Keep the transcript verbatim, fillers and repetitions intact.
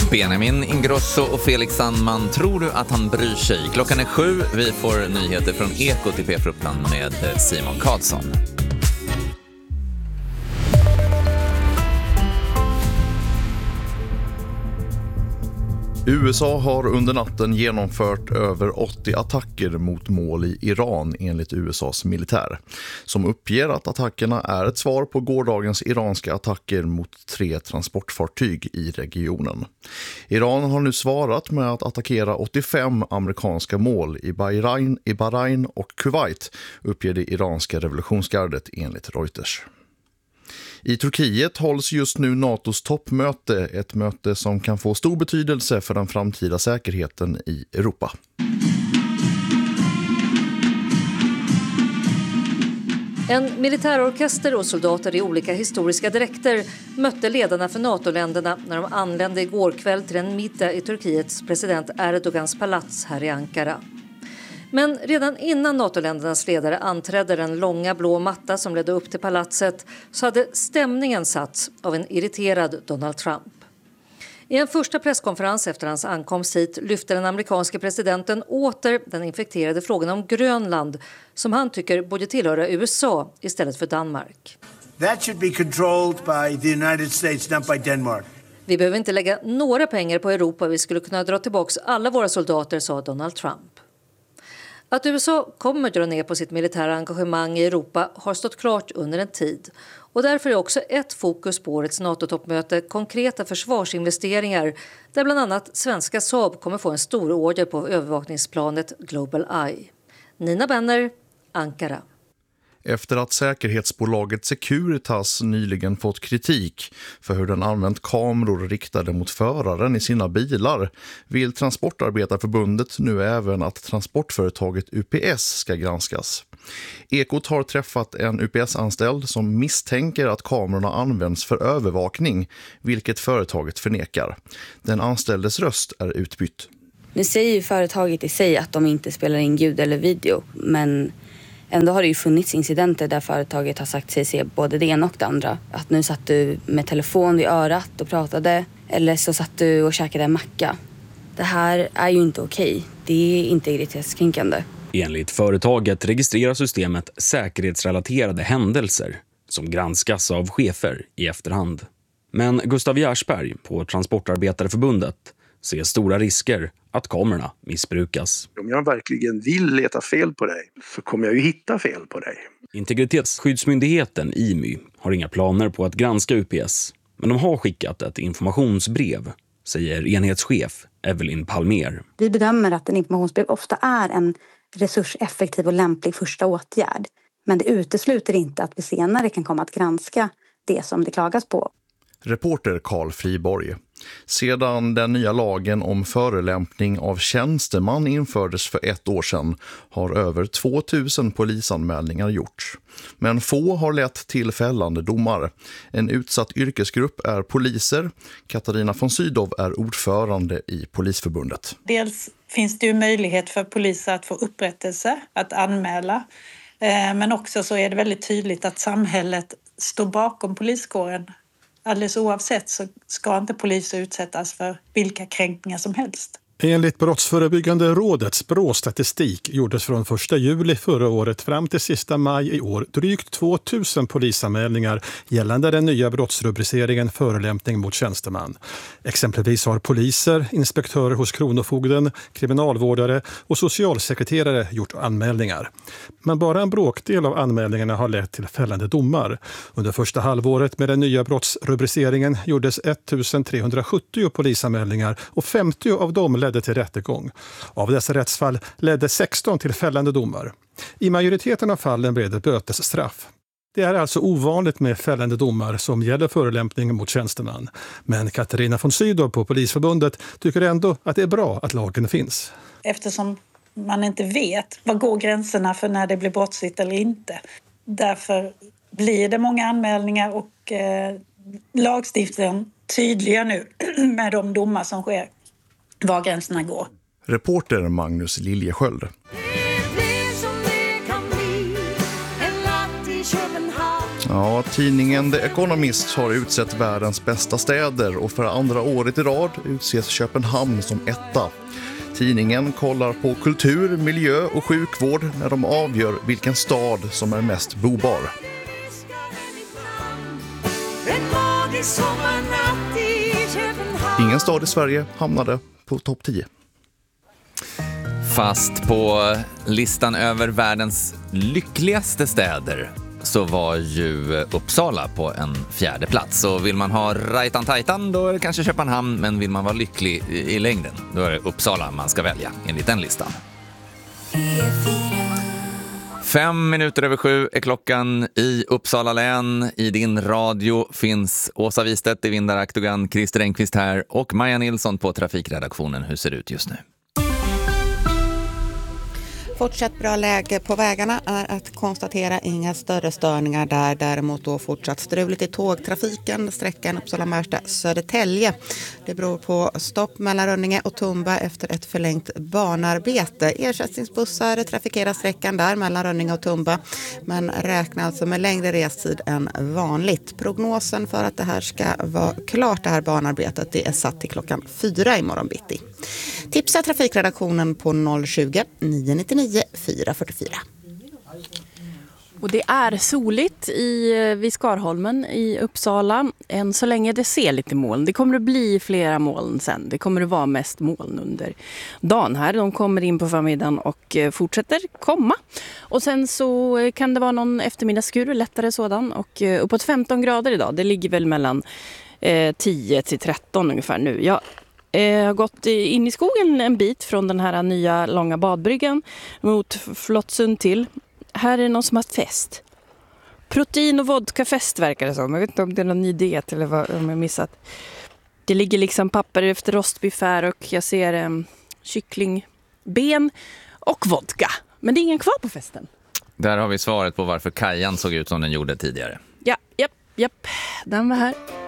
Benjamin Ingrosso och Felix Sandman, tror du att han bryr sig? Klockan är sju, vi får nyheter från Ekot i P F Uppland med Simon Karlsson. U S A har under natten genomfört över åttio attacker mot mål i Iran enligt U S A:s militär, som uppger att attackerna är ett svar på gårdagens iranska attacker mot tre transportfartyg i regionen. Iran har nu svarat med att attackera åttiofem amerikanska mål i Bahrain, i Bahrain och Kuwait, uppger det iranska revolutionsgardet enligt Reuters. I Turkiet hålls just nu NATOs toppmöte, ett möte som kan få stor betydelse för den framtida säkerheten i Europa. En militärorkester och soldater i olika historiska dräkter mötte ledarna för NATO-länderna när de anlände igår kväll till en middag i Turkiets president Erdogans palats här i Ankara. Men redan innan NATO-ländernas ledare anträdde den långa blå matta som ledde upp till palatset så hade stämningen satts av en irriterad Donald Trump. I en första presskonferens efter hans ankomst hit lyfte den amerikanske presidenten åter den infekterade frågan om Grönland, som han tycker borde tillhöra U S A istället för Danmark. That should be controlled by the United States, not by Denmark. Vi behöver inte lägga några pengar på Europa, vi skulle kunna dra tillbaka alla våra soldater, sa Donald Trump. Att U S A kommer dra ner på sitt militära engagemang i Europa har stått klart under en tid. Och därför är också ett fokus på årets NATO-toppmöte konkreta försvarsinvesteringar, där bland annat svenska Saab kommer få en stor order på övervakningsplanet Global Eye. Nina Benner, Ankara. Efter att säkerhetsbolaget Securitas nyligen fått kritik för hur den använt kameror riktade mot föraren i sina bilar, vill Transportarbetarförbundet nu även att transportföretaget U P S ska granskas. Ekot har träffat en U P S-anställd som misstänker att kamerorna används för övervakning, vilket företaget förnekar. Den anställdes röst är utbytt. Nu säger ju företaget i sig att de inte spelar in ljud eller video, men ändå har det ju funnits incidenter där företaget har sagt sig se både det ena och det andra. Att nu satt du med telefon vid örat och pratade, eller så satt du och käkade en macka. Det här är ju inte okej. Det är integritetskränkande. Enligt företaget registrerar systemet säkerhetsrelaterade händelser som granskas av chefer i efterhand. Men Gustav Järsberg på Transportarbetarförbundet ser stora risker att kamerorna missbrukas. Om jag verkligen vill leta fel på dig så kommer jag ju hitta fel på dig. Integritetsskyddsmyndigheten I M Y har inga planer på att granska U P S, men de har skickat ett informationsbrev, säger enhetschef Evelyn Palmer. Vi bedömer att en informationsbrev ofta är en resurseffektiv och lämplig första åtgärd, men det utesluter inte att vi senare kan komma att granska det som det klagas på. Reporter Carl Friborg. Sedan den nya lagen om förolämpning av tjänsteman infördes för ett år sedan har över tvåtusen polisanmälningar gjorts. Men få har lett till fällande domar. En utsatt yrkesgrupp är poliser. Katarina von Sydow är ordförande i Polisförbundet. Dels finns det ju möjlighet för poliser att få upprättelse, att anmäla. Men också så är det väldigt tydligt att samhället står bakom poliskåren. Alldeles oavsett så ska inte poliser utsättas för vilka kränkningar som helst. Enligt Brottsförebyggande rådets BRÅ-statistik gjordes från första juli förra året fram till sista maj i år drygt tvåtusen polisanmälningar gällande den nya brottsrubriceringen förolämpning mot tjänsteman. Exempelvis har poliser, inspektörer hos kronofogden, kriminalvårdare och socialsekreterare gjort anmälningar. Men bara en bråkdel av anmälningarna har lett till fällande domar. Under första halvåret med den nya brottsrubriceringen gjordes ettusentrehundrasjuttio polisanmälningar och femtio av dem ledde till rättegång. Av dessa rättsfall ledde sexton till fällande domar. I majoriteten av fallen blev det bötesstraff. Det är alltså ovanligt med fällande domar som gäller förolämpning mot tjänsteman. Men Katarina von Sydow på Polisförbundet tycker ändå att det är bra att lagen finns. Eftersom man inte vet vad går gränserna för när det blir brottsligt eller inte. Därför blir det många anmälningar och eh, lagstiftaren tydliga nu med de domar som sker var gränserna går. Reporter Magnus Liljesköld. Ja, tidningen The Economist har utsett världens bästa städer och för andra året i rad utses Köpenhamn som etta. Tidningen kollar på kultur, miljö och sjukvård när de avgör vilken stad som är mest bobar. Ingen stad i Sverige hamnade på topp tio. Fast på listan över världens lyckligaste städer så var ju Uppsala på en fjärde plats. Så vill man ha rajtan tajtan, då är det kanske Köpenhamn, men vill man vara lycklig i, i längden, då är det Uppsala man ska välja enligt den listan. Fem minuter över sju är klockan i Uppsala län. I din radio finns Åsa Wistedt i Vindar Aktogan, Christer Engqvist här och Maja Nilsson på trafikredaktionen. Hur ser det ut just nu? Fortsatt bra läge på vägarna är att konstatera, inga större störningar där. Däremot då fortsatt struligt i tågtrafiken, sträckan Uppsala-Märsta-Södertälje. Det beror på stopp mellan Rönninge och Tumba efter ett förlängt banarbete. Ersättningsbussar trafikerar sträckan där mellan Rönninge och Tumba, men räknar alltså med längre restid än vanligt. Prognosen för att det här ska vara klart, det här banarbetet, det är satt till klockan fyra imorgon bitti. Tipsa trafikredaktionen på noll tjugo, nio nittionio, fyra fyrtiofyra. Och det är soligt i, vid Skarholmen i Uppsala. Än så länge det ser lite moln. Det kommer att bli flera moln sen. Det kommer att vara mest moln under dagen här. De kommer in på förmiddagen och fortsätter komma. Och sen så kan det vara någon eftermiddagsskur, lättare sådan. Och uppåt femton grader idag. Det ligger väl mellan eh, tio till tretton ungefär nu. Jag har gått in i skogen en bit från den här nya långa badbryggan mot Flottsund till. Här är det någon som har fest. Protein- och vodkafest verkar det som. Jag vet inte om det är någon ny diet eller vad om jag missat. Det ligger liksom papper efter rostbiff här och jag ser um, kycklingben och vodka. Men det är ingen kvar på festen. Där har vi svaret på varför Kajan såg ut som den gjorde tidigare. Ja, japp, japp. Den var här.